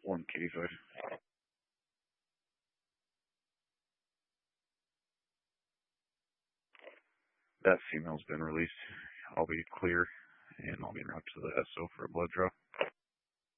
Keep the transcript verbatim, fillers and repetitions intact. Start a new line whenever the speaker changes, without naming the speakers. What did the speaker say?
one Kitty five. That female's been released. I'll be clear, and I'll be routed to the S O for a blood draw.